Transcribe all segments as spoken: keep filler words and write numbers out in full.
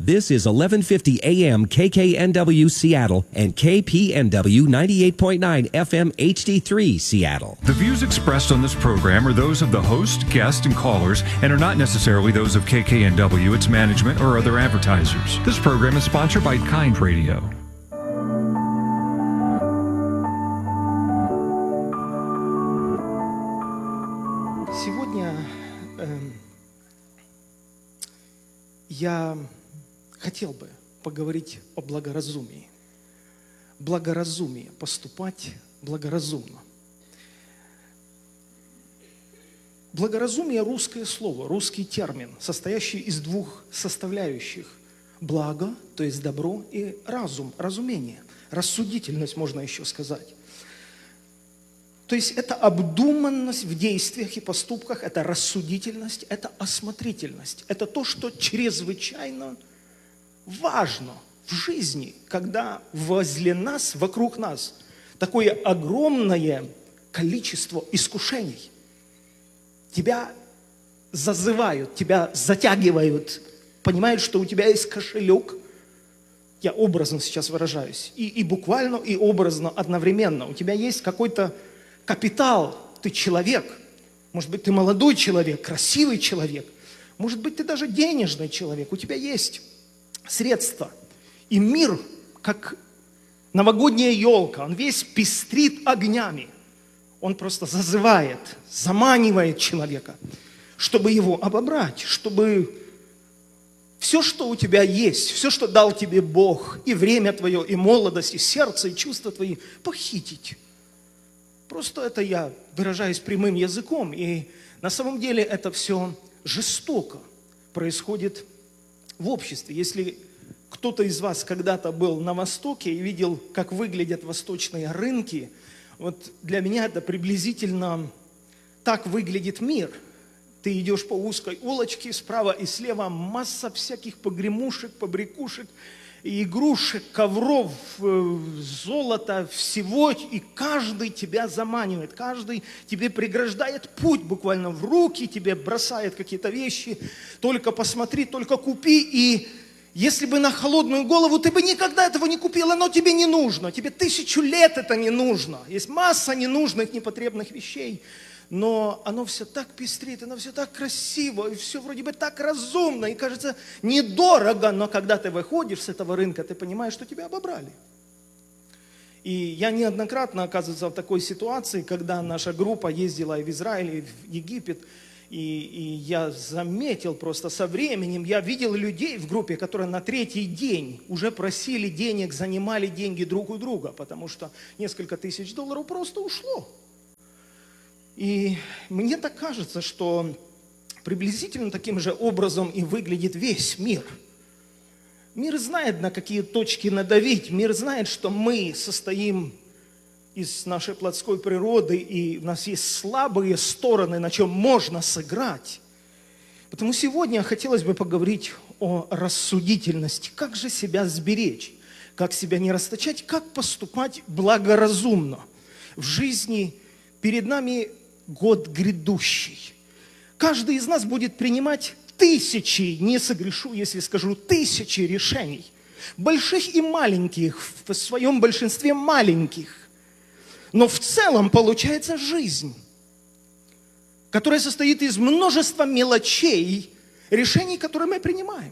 This is eleven fifty A M K K N W Seattle and K P N W ninety-eight point nine F M H D three Seattle. The views expressed on this program are those of the host, guests, and callers and are not necessarily those of K K N W, its management, or other advertisers. This program is sponsored by Kind Radio. Сегодня э, я хотел бы поговорить о благоразумии. Благоразумие, поступать благоразумно. Благоразумие – русское слово, русский термин, состоящий из двух составляющих. Благо, то есть добро, и разум, разумение, рассудительность, можно еще сказать. То есть это обдуманность в действиях и поступках, это рассудительность, это осмотрительность. Это то, что чрезвычайно важно в жизни, когда возле нас, вокруг нас, такое огромное количество искушений. Тебя зазывают, тебя затягивают, понимают, что у тебя есть кошелек. Я образно сейчас выражаюсь. И, и буквально, и образно одновременно. У тебя есть какой-то капитал, ты человек. Может быть, ты молодой человек, красивый человек. Может быть, ты даже денежный человек. У тебя есть средства. И мир, как новогодняя елка, он весь пестрит огнями. Он просто зазывает, заманивает человека, чтобы его обобрать, чтобы все, что у тебя есть, все, что дал тебе Бог, и время твое, и молодость, и сердце, и чувства твои, похитить. Просто это я выражаюсь прямым языком, и на самом деле это все жестоко происходит в обществе. Если кто-то из вас когда-то был на Востоке и видел, как выглядят восточные рынки, вот для меня это приблизительно так выглядит мир. Ты идешь по узкой улочке, справа и слева масса всяких погремушек, побрякушек, игрушек, ковров, золота, всего, и каждый тебя заманивает, каждый тебе преграждает путь буквально в руки, тебе бросает какие-то вещи, только посмотри, только купи, и если бы на холодную голову ты бы никогда этого не купил, оно тебе не нужно, тебе тысячу лет это не нужно, есть масса ненужных, непотребных вещей. Но оно все так пестрит, оно все так красиво, и все вроде бы так разумно, и кажется недорого, но когда ты выходишь с этого рынка, ты понимаешь, что тебя обобрали. И я неоднократно оказывался в такой ситуации, когда наша группа ездила и в Израиль, и в Египет, и, и я заметил просто со временем, я видел людей в группе, которые на третий день уже просили денег, занимали деньги друг у друга, потому что несколько тысяч долларов просто ушло. И мне так кажется, что приблизительно таким же образом и выглядит весь мир. Мир знает, на какие точки надавить. Мир знает, что мы состоим из нашей плотской природы, и у нас есть слабые стороны, на чем можно сыграть. Потому сегодня хотелось бы поговорить о рассудительности. Как же себя сберечь? Как себя не расточать? Как поступать благоразумно в жизни? Перед нами год грядущий. Каждый из нас будет принимать тысячи, не согрешу, если скажу, тысячи решений. Больших и маленьких, в своем большинстве маленьких. Но в целом получается жизнь, которая состоит из множества мелочей, решений, которые мы принимаем.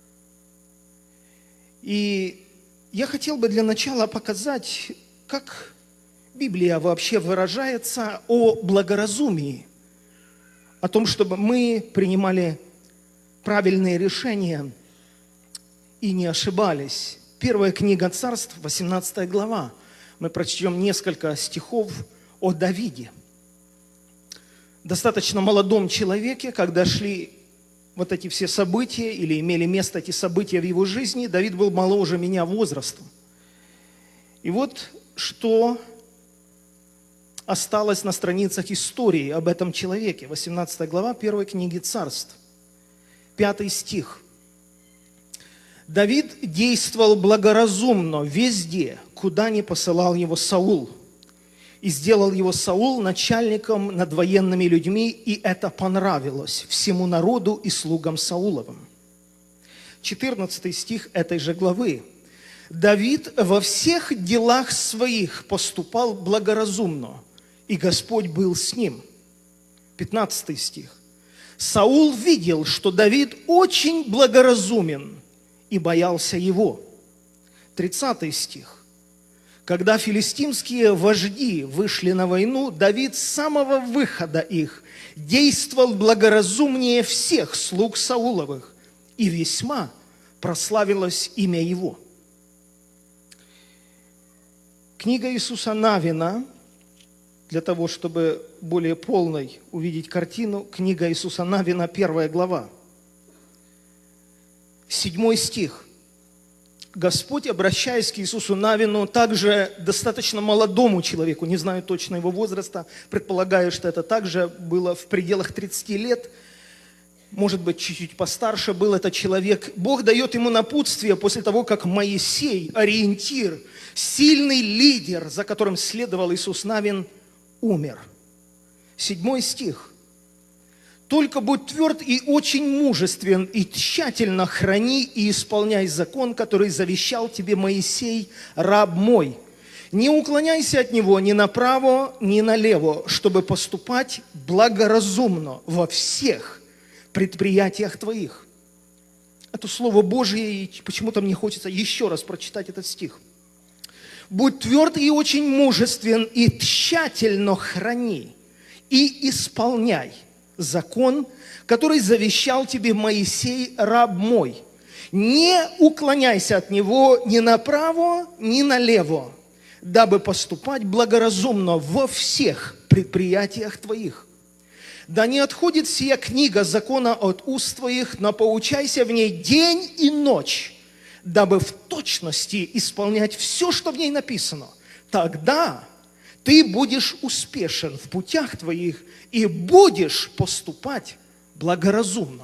И я хотел бы для начала показать, как Библия вообще выражается о благоразумии, о том, чтобы мы принимали правильные решения и не ошибались. Первая книга Царств, восемнадцатая глава. Мы прочтем несколько стихов о Давиде. Достаточно молодом человеке, когда шли вот эти все события, или имели место эти события в его жизни, Давид был моложе меня возрастом. И вот что осталось на страницах истории об этом человеке. восемнадцатая глава первой книги Царств. Пятый стих. Давид действовал благоразумно везде, куда ни посылал его Саул. И сделал его Саул начальником над военными людьми, и это понравилось всему народу и слугам Сауловым. четырнадцатый стих этой же главы. «Давид во всех делах своих поступал благоразумно, и Господь был с ним». пятнадцатый стих. «Саул видел, что Давид очень благоразумен, и боялся его». тридцатый стих. «Когда филистимские вожди вышли на войну, Давид с самого выхода их действовал благоразумнее всех слуг Сауловых, и весьма прославилось имя его». Книга Иисуса Навина, для того, чтобы более полной увидеть картину, книга Иисуса Навина, первая глава, седьмой стих. Господь, обращаясь к Иисусу Навину, также достаточно молодому человеку, не знаю точно его возраста, предполагаю, что это также было в пределах тридцати лет, может быть, чуть-чуть постарше был этот человек. Бог дает ему напутствие после того, как Моисей, ориентир, сильный лидер, за которым следовал Иисус Навин, умер. Седьмой стих. «Только будь тверд и очень мужествен, и тщательно храни и исполняй закон, который завещал тебе Моисей, раб мой. Не уклоняйся от него ни направо, ни налево, чтобы поступать благоразумно во всех предприятиях твоих». Это Слово Божье, и почему-то мне хочется еще раз прочитать этот стих. «Будь тверд и очень мужествен, и тщательно храни, и исполняй закон, который завещал тебе Моисей, раб мой. Не уклоняйся от него ни направо, ни налево, дабы поступать благоразумно во всех предприятиях твоих. Да не отходит сия книга закона от уст твоих, но поучайся в ней день и ночь, дабы в точности исполнять все, что в ней написано. Тогда ты будешь успешен в путях твоих и будешь поступать благоразумно».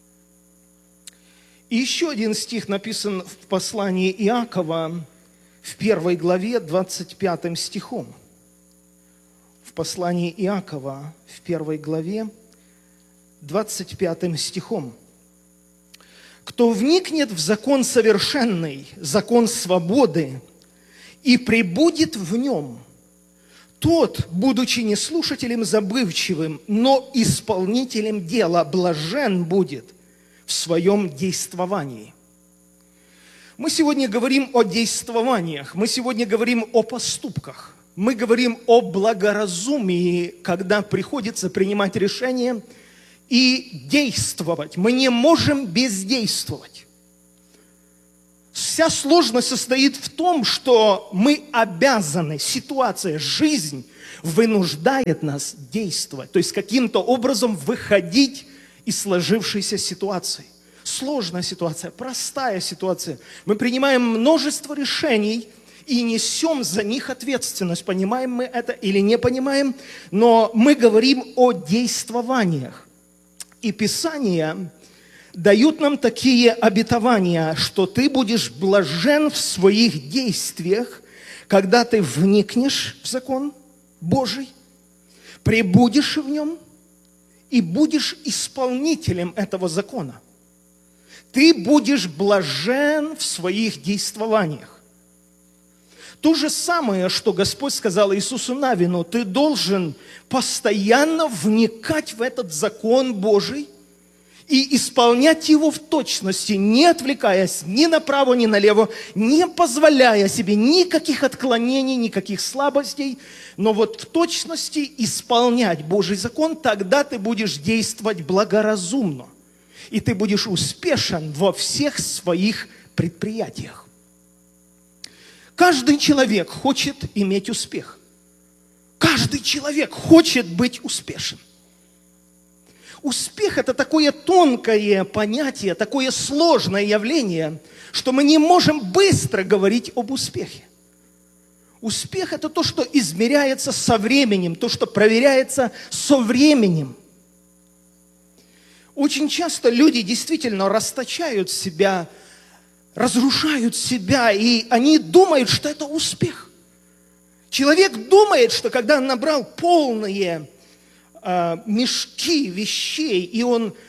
И еще один стих написан в послании Иакова в первой главе двадцать пятым стихом. В послании Иакова в первой главе двадцать пятым стихом. «Кто вникнет в закон совершенный, закон свободы, и пребудет в нем, тот, будучи не слушателем забывчивым, но исполнителем дела, блажен будет в своем действовании». Мы сегодня говорим о действованиях, мы сегодня говорим о поступках, мы говорим о благоразумии, когда приходится принимать решения и действовать. Мы не можем бездействовать. Вся сложность состоит в том, что мы обязаны, ситуация, жизнь вынуждает нас действовать, то есть каким-то образом выходить из сложившейся ситуации. Сложная ситуация, простая ситуация. Мы принимаем множество решений и несем за них ответственность. Понимаем мы это или не понимаем, но мы говорим о действованиях. И Писание дают нам такие обетования, что ты будешь блажен в своих действиях, когда ты вникнешь в закон Божий, пребудешь в нем и будешь исполнителем этого закона. Ты будешь блажен в своих действованиях. То же самое, что Господь сказал Иисусу Навину, ты должен постоянно вникать в этот закон Божий и исполнять его в точности, не отвлекаясь ни направо, ни налево, не позволяя себе никаких отклонений, никаких слабостей, но вот в точности исполнять Божий закон, тогда ты будешь действовать благоразумно, и ты будешь успешен во всех своих предприятиях. Каждый человек хочет иметь успех. Каждый человек хочет быть успешен. Успех – это такое тонкое понятие, такое сложное явление, что мы не можем быстро говорить об успехе. Успех – это то, что измеряется со временем, то, что проверяется со временем. Очень часто люди действительно расточают себя, разрушают себя, и они думают, что это успех. Человек думает, что когда он набрал полные э, мешки вещей, и он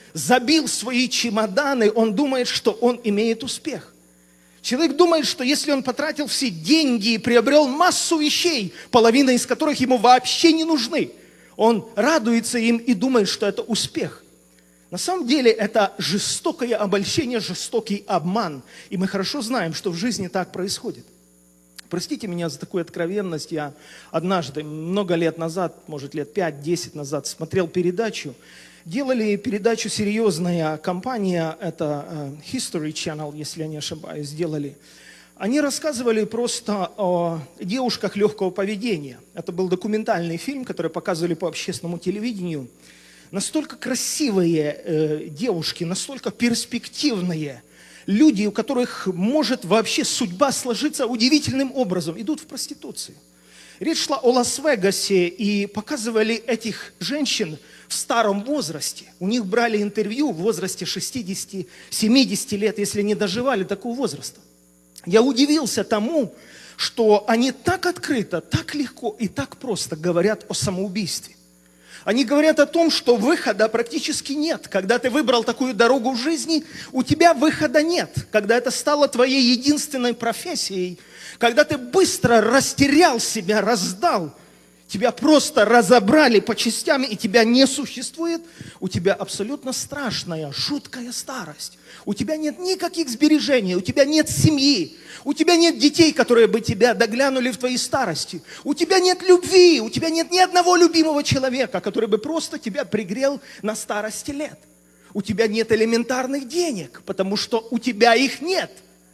забил свои чемоданы, он думает, что он имеет успех. Человек думает, что если он потратил все деньги и приобрел массу вещей, половина из которых ему вообще не нужны, он радуется им и думает, что это успех. На самом деле это жестокое обольщение, жестокий обман. И мы хорошо знаем, что в жизни так происходит. Простите меня за такую откровенность. Я однажды, много лет назад, может лет пять-десять назад, смотрел передачу. Делали передачу серьезная компания, это History Channel, если я не ошибаюсь, сделали. Они рассказывали просто о девушках легкого поведения. Это был документальный фильм, который показывали по общественному телевидению. Настолько красивые э, девушки, настолько перспективные люди, у которых может вообще судьба сложиться удивительным образом, идут в проституцию. Речь шла о Лас-Вегасе, и показывали этих женщин в старом возрасте. У них брали интервью в возрасте шестидесяти-семидесяти лет, если не доживали такого возраста. Я удивился тому, что они так открыто, так легко и так просто говорят о самоубийстве. Они говорят о том, что выхода практически нет. Когда ты выбрал такую дорогу в жизни, у тебя выхода нет. Когда это стало твоей единственной профессией, когда ты быстро растерял себя, раздал, тебя просто разобрали по частям, и тебя не существует, у тебя абсолютно страшная, жуткая старость. У тебя нет никаких сбережений, у тебя нет семьи, у тебя нет детей, которые бы тебя доглянули в твоей старости. У тебя нет любви, у тебя нет ни одного любимого человека, который бы просто тебя пригрел на старости лет. У тебя нет элементарных денег, потому что у тебя их нет.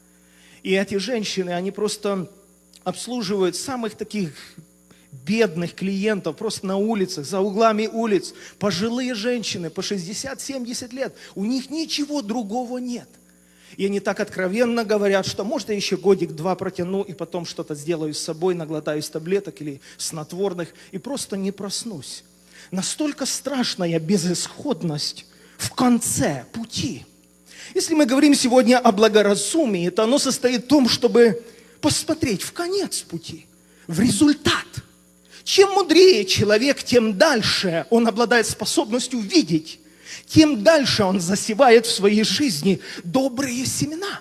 И эти женщины, они просто обслуживают самых таких бедных клиентов просто на улицах, за углами улиц. Пожилые женщины по шестьдесят-семьдесят лет, у них ничего другого нет. И они так откровенно говорят, что может я еще годик-два протяну и потом что-то сделаю с собой, наглотаюсь таблеток или снотворных и просто не проснусь. Настолько страшная безысходность в конце пути. Если мы говорим сегодня о благоразумии, то оно состоит в том, чтобы посмотреть в конец пути, в результат. Чем мудрее человек, тем дальше он обладает способностью видеть, тем дальше он засевает в своей жизни добрые семена.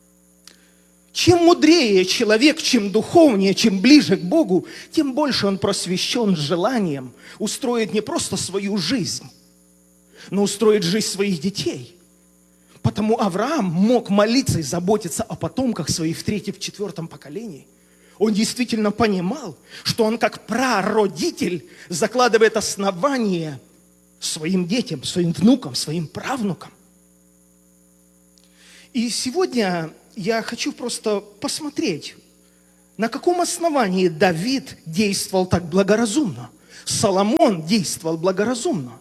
Чем мудрее человек, чем духовнее, чем ближе к Богу, тем больше он просвещен желанием устроить не просто свою жизнь, но устроить жизнь своих детей. Потому Авраам мог молиться и заботиться о потомках своих в третьем, в четвертом поколении. Он действительно понимал, что он как прародитель закладывает основание своим детям, своим внукам, своим правнукам. И сегодня я хочу просто посмотреть, на каком основании Давид действовал так благоразумно, Соломон действовал благоразумно.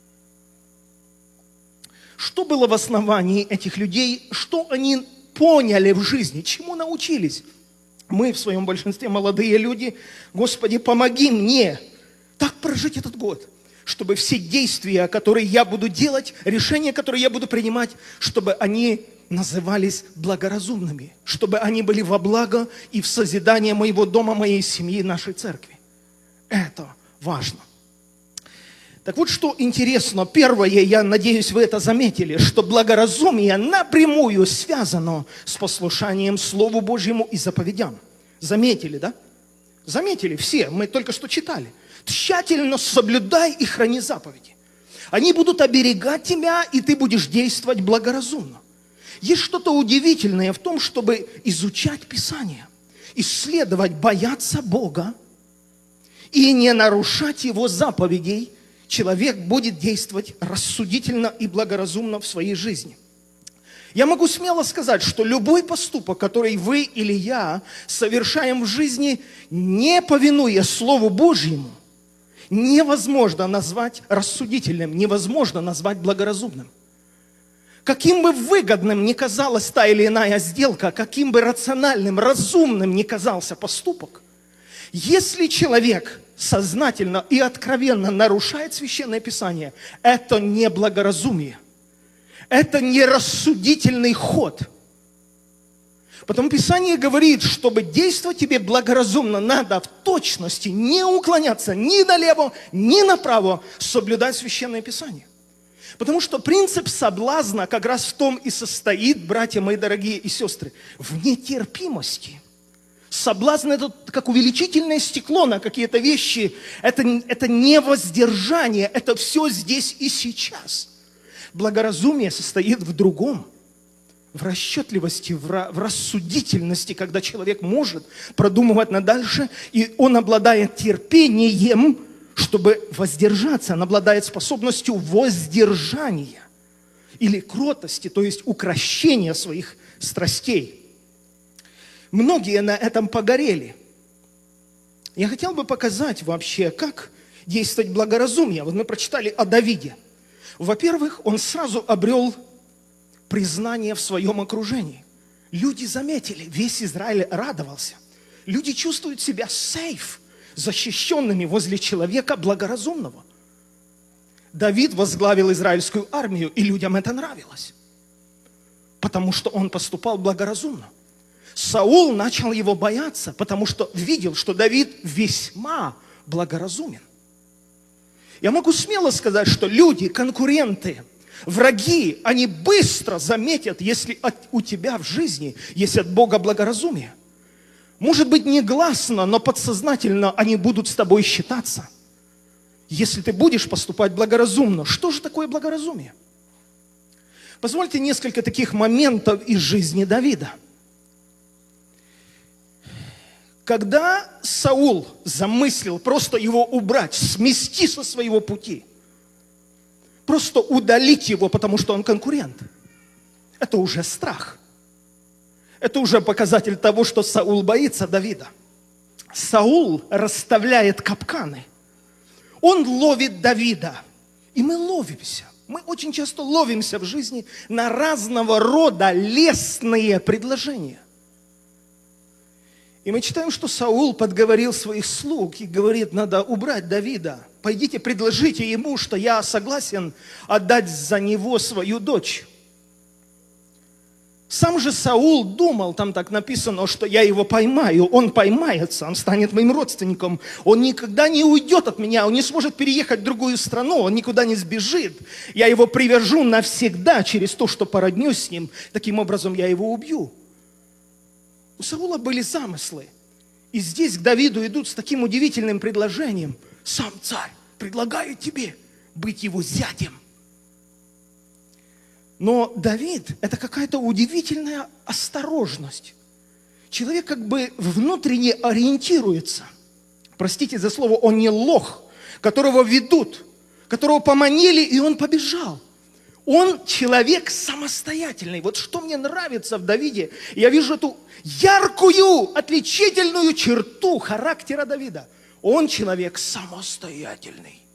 Что было в основании этих людей, что они поняли в жизни, чему научились? Мы в своем большинстве молодые люди, Господи, помоги мне так прожить этот год, чтобы все действия, которые я буду делать, решения, которые я буду принимать, чтобы они назывались благоразумными, чтобы они были во благо и в созидание моего дома, моей семьи, нашей церкви. Это важно. Так вот, что интересно, первое, я надеюсь, вы это заметили, что благоразумие напрямую связано с послушанием Слову Божьему и заповедям. Заметили, да? Заметили все, мы только что читали. Тщательно соблюдай и храни заповеди. Они будут оберегать тебя, и ты будешь действовать благоразумно. Есть что-то удивительное в том, чтобы изучать Писание, исследовать, бояться Бога и не нарушать Его заповедей. Человек будет действовать рассудительно и благоразумно в своей жизни. Я могу смело сказать, что любой поступок, который вы или я совершаем в жизни, не повинуя Слову Божьему, невозможно назвать рассудительным, невозможно назвать благоразумным. Каким бы выгодным ни казалась та или иная сделка, каким бы рациональным, разумным ни казался поступок, если человек сознательно и откровенно нарушает Священное Писание, это не благоразумие. Это не рассудительный ход. Потому Писание говорит, чтобы действовать тебе благоразумно, надо в точности не уклоняться ни налево, ни направо, соблюдать Священное Писание. Потому что принцип соблазна как раз в том и состоит, братья мои дорогие и сестры, в нетерпимости. Соблазн – это как увеличительное стекло на какие-то вещи. Это, это не воздержание, это все здесь и сейчас. Благоразумие состоит в другом. В расчетливости, в рассудительности, когда человек может продумывать на дальше, и он обладает терпением, чтобы воздержаться, он обладает способностью воздержания или кротости, то есть укрощения своих страстей. Многие на этом погорели. Я хотел бы показать вообще, как действовать благоразумие. Вот мы прочитали о Давиде. Во-первых, он сразу обрел признание в своем окружении. Люди заметили, весь Израиль радовался. Люди чувствуют себя сейф, защищенными возле человека благоразумного. Давид возглавил израильскую армию, и людям это нравилось, потому что он поступал благоразумно. Саул начал его бояться, потому что видел, что Давид весьма благоразумен. Я могу смело сказать, что люди, конкуренты, враги, они быстро заметят, если от, у тебя в жизни есть от Бога благоразумие. Может быть, негласно, но подсознательно они будут с тобой считаться. Если ты будешь поступать благоразумно. Что же такое благоразумие? Позвольте несколько таких моментов из жизни Давида. Когда Саул замыслил просто его убрать, смести со своего пути, просто удалить его, потому что он конкурент, это уже страх. Это уже показатель того, что Саул боится Давида. Саул расставляет капканы. Он ловит Давида. И мы ловимся. Мы очень часто ловимся в жизни на разного рода лестные предложения. И мы читаем, что Саул подговорил своих слуг и говорит, надо убрать Давида. Пойдите, предложите ему, что я согласен отдать за него свою дочь. Сам же Саул думал, там так написано, что я его поймаю, он поймается, он станет моим родственником, он никогда не уйдет от меня, он не сможет переехать в другую страну, он никуда не сбежит. Я его привяжу навсегда через то, что породнюсь с ним, таким образом я его убью. У Саула были замыслы. И здесь к Давиду идут с таким удивительным предложением. Сам царь предлагает тебе быть его зятем. Но Давид – это какая-то удивительная осторожность. Человек как бы внутренне ориентируется. Простите за слово, он не лох, которого ведут, которого поманили, и он побежал. Он человек самостоятельный. Вот что мне нравится в Давиде, я вижу эту яркую, отличительную черту характера Давида. Он человек самостоятельный.